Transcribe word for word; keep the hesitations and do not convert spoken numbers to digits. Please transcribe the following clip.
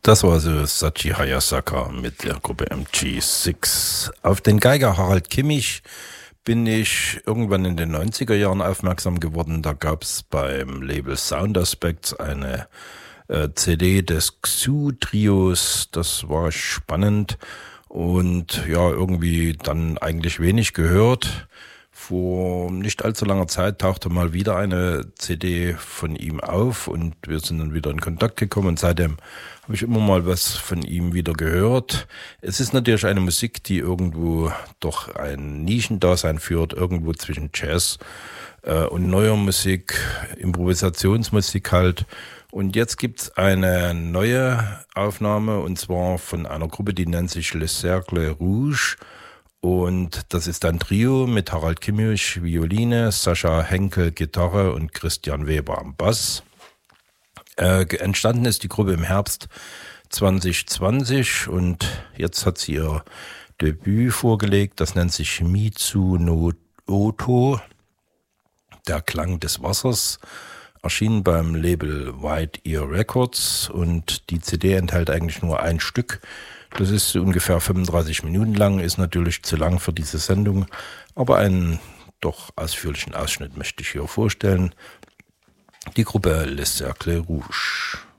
Das war so Sachi Hayasaka mit der Gruppe M G sechs. Auf den Geiger Harald Kimmich bin ich irgendwann in den neunziger Jahren aufmerksam geworden. Da gab es beim Label Sound Aspects eine äh, C D des Xu-Trios. Das war spannend und ja, irgendwie dann eigentlich wenig gehört. Vor nicht allzu langer Zeit tauchte mal wieder eine C D von ihm auf und wir sind dann wieder in Kontakt gekommen und seitdem habe ich immer mal was von ihm wieder gehört. Es ist natürlich eine Musik, die irgendwo doch ein Nischendasein führt, irgendwo zwischen Jazz äh, und neuer Musik, Improvisationsmusik halt. Und jetzt gibt's eine neue Aufnahme und zwar von einer Gruppe, die nennt sich Le Cercle Rouge. Und das ist ein Trio mit Harald Kimmich, Violine, Sascha Henkel, Gitarre und Christian Weber am Bass. Äh, entstanden ist die Gruppe im Herbst zwanzig zwanzig und jetzt hat sie ihr Debüt vorgelegt. Das nennt sich Mitsu no Oto, der Klang des Wassers, erschienen beim Label White Ear Records und die C D enthält eigentlich nur ein Stück. Das ist ungefähr fünfunddreißig Minuten lang, ist natürlich zu lang für diese Sendung, aber einen doch ausführlichen Ausschnitt möchte ich hier vorstellen. Die Gruppe Le Cercle Rouge.